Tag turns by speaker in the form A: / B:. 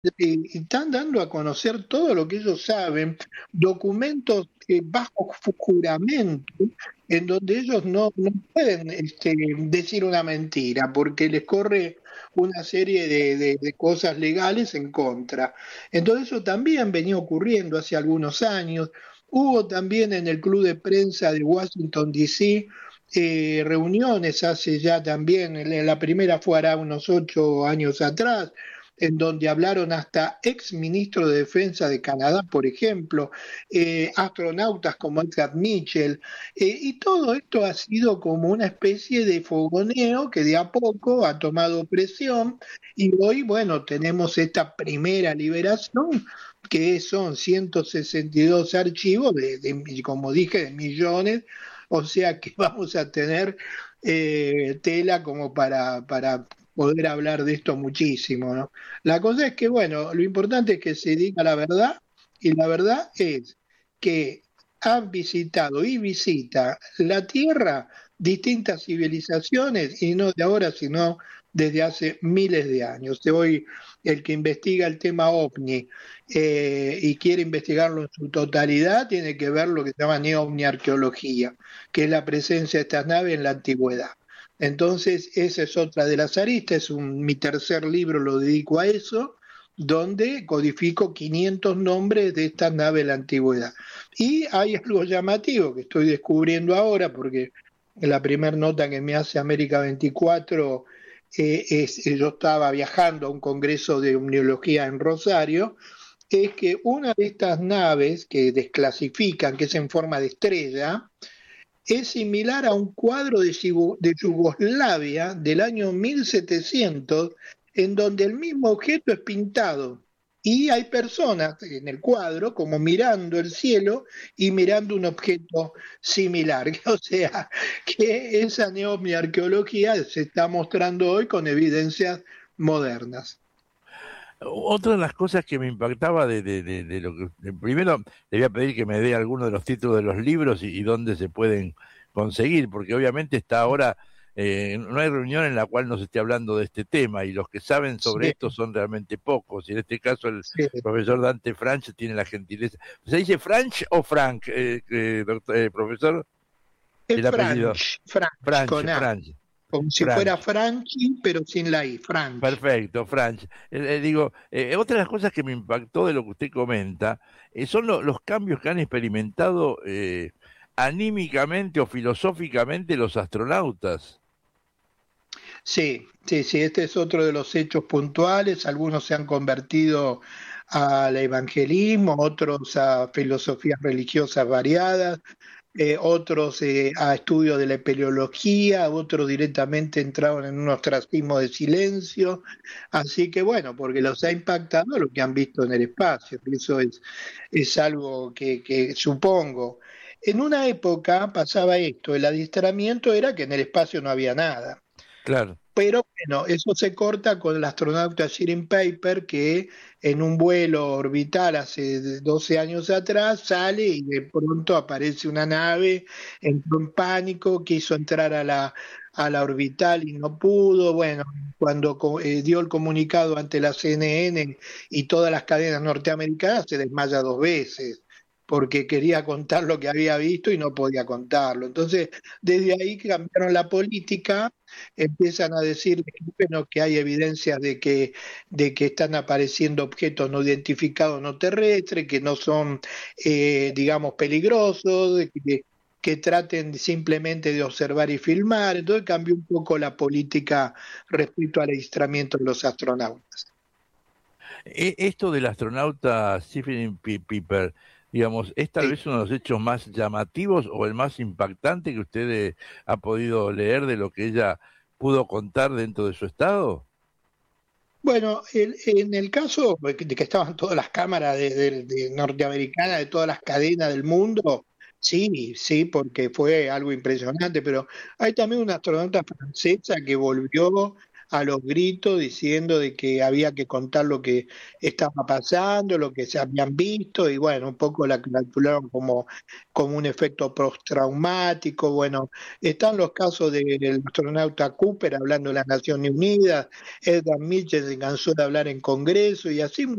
A: y están dando a conocer todo lo que ellos saben, documentos bajo juramento, en donde ellos no pueden decir una mentira, porque les corre una serie de cosas legales en contra. Entonces eso también venía ocurriendo hace algunos años. Hubo también en el Club de Prensa de Washington, D.C., reuniones hace ya también, la primera fue hará unos 8 años atrás, en donde hablaron hasta ex ministros de Defensa de Canadá, por ejemplo, astronautas como Edgar Mitchell, y todo esto ha sido como una especie de fogoneo que de a poco ha tomado presión, y hoy, bueno, tenemos esta primera liberación, que son 162 archivos, como dije, de millones, o sea que vamos a tener tela como para poder hablar de esto muchísimo, ¿no? La cosa es que, bueno, lo importante es que se diga la verdad, y la verdad es que han visitado y visita la Tierra distintas civilizaciones, y no de ahora, sino desde hace miles de años. Hoy el que investiga el tema OVNI y quiere investigarlo en su totalidad, tiene que ver lo que se llama neovniarqueología, que es la presencia de estas naves en la antigüedad. Entonces, esa es otra de las aristas, mi tercer libro lo dedico a eso, donde codifico 500 nombres de estas naves de la antigüedad. Y hay algo llamativo que estoy descubriendo ahora, porque la primera nota que me hace América 24 yo estaba viajando a un congreso de omniología en Rosario, es que una de estas naves que desclasifican, que es en forma de estrella, es similar a un cuadro de Yugoslavia del año 1700, en donde el mismo objeto es pintado. Y hay personas en el cuadro como mirando el cielo y mirando un objeto similar. O sea, que esa neoarqueología se está mostrando hoy con evidencias modernas.
B: Otra de las cosas que me impactaba de lo que... Primero, le voy a pedir que me dé alguno de los títulos de los libros y dónde se pueden conseguir, porque obviamente está ahora, no hay reunión en la cual no se esté hablando de este tema, y los que saben sobre
A: Sí,
B: esto son realmente pocos, y en este caso el
A: sí.
B: profesor Dante Franch tiene la gentileza. ¿Se dice Franch o Frank, profesor?
A: Es
B: El apellido.
A: Franch,
B: Franch,
A: con A,
B: Franch,
A: como si fuera
B: Franch.
A: Franchi, pero sin la I, Franch.
B: Perfecto, Franch. Digo, otra de las cosas que me impactó de lo que usted comenta son los cambios que han experimentado anímicamente o filosóficamente los astronautas.
A: Sí, sí, sí, este es otro de los hechos puntuales. Algunos se han convertido al evangelismo, otros a filosofías religiosas variadas, otros a estudios de la espeleología, otros directamente entraron en un ostracismo de silencio. Así que bueno, porque los ha impactado lo que han visto en el espacio. Eso es algo que supongo. En una época pasaba esto, el adiestramiento era que en el espacio no había nada.
B: Claro.
A: Pero bueno, eso se corta con el astronauta Shirin Paper, que en un vuelo orbital hace 12 años atrás sale y de pronto aparece una nave, entró en pánico, quiso entrar a la orbital y no pudo. Bueno, cuando dio el comunicado ante la CNN y todas las cadenas norteamericanas, se desmaya 2 veces porque quería contar lo que había visto y no podía contarlo. Entonces, desde ahí cambiaron la política, empiezan a decir que, bueno, que hay evidencias de que están apareciendo objetos no identificados no terrestres, que no son, digamos, peligrosos, que traten simplemente de observar y filmar. Entonces cambió un poco la política respecto al adiestramiento de los astronautas.
B: Esto del astronauta Stephen Piper, digamos, ¿es tal
A: Sí.
B: vez uno de los hechos más llamativos o el más impactante que usted ha podido leer de lo que ella pudo contar dentro de su estado?
A: Bueno, en el caso de que estaban todas las cámaras de norteamericanas, de todas las cadenas del mundo, sí, sí, porque fue algo impresionante, pero hay también una astronauta francesa que volvió a los gritos diciendo de que había que contar lo que estaba pasando, lo que se habían visto, y bueno, un poco la calcularon como un efecto postraumático. Bueno, están los casos del astronauta Cooper hablando de las Naciones Unidas. Edgar Mitchell se cansó de hablar en Congreso y así